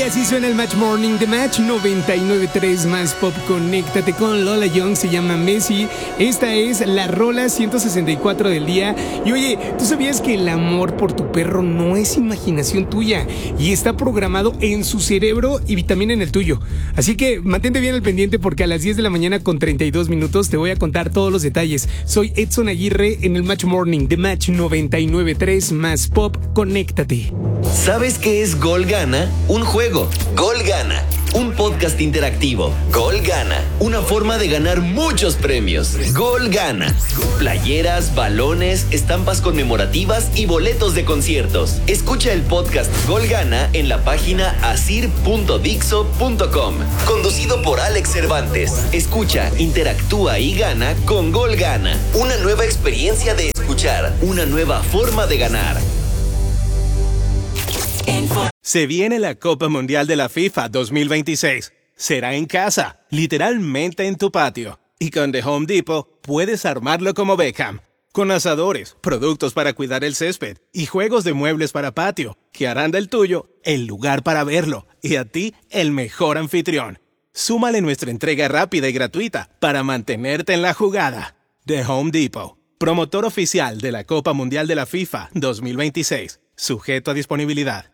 Así suena el Match Morning, The Match 99.3 más pop. Conéctate con Lola Young, se llama Messi. Esta es la rola 164 del día. Y oye, ¿tú sabías que el amor por tu perro no es imaginación tuya? Y está programado en su cerebro y también en el tuyo. Así que mantente bien al pendiente porque a las 10 de la mañana con 32 minutos te voy a contar todos los detalles. Soy Edson Aguirre en el Match Morning, The Match 99.3 más pop. Conéctate. ¿Sabes qué es Gol Gana? Un juego. Gol Gana. Un podcast interactivo. Gol Gana. Una forma de ganar muchos premios. Gol Gana. Playeras, balones, estampas conmemorativas y boletos de conciertos. Escucha el podcast Gol Gana en la página asir.dixo.com. Conducido por Alex Cervantes. Escucha, interactúa y gana con Gol Gana. Una nueva experiencia de escuchar. Una nueva forma de ganar. Se viene la Copa Mundial de la FIFA 2026. Será en casa, literalmente en tu patio. Y con The Home Depot puedes armarlo como Beckham. Con asadores, productos para cuidar el césped y juegos de muebles para patio, que harán del tuyo el lugar para verlo y a ti el mejor anfitrión. Súmale nuestra entrega rápida y gratuita para mantenerte en la jugada. The Home Depot, promotor oficial de la Copa Mundial de la FIFA 2026. Sujeto a disponibilidad.